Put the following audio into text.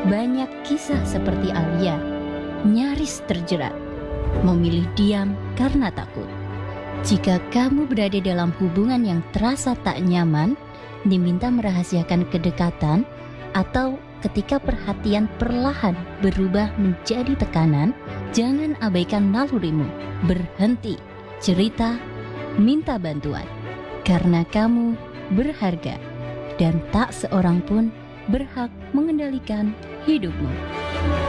Banyak kisah seperti Alia, nyaris terjerat, memilih diam karena takut. Jika kamu berada dalam hubungan yang terasa tak nyaman, diminta merahasiakan kedekatan, atau ketika perhatian perlahan berubah menjadi tekanan, jangan abaikan nalurimu, berhenti, cerita, minta bantuan. Karena kamu berharga dan tak seorang pun berhak mengendalikan hidupmu.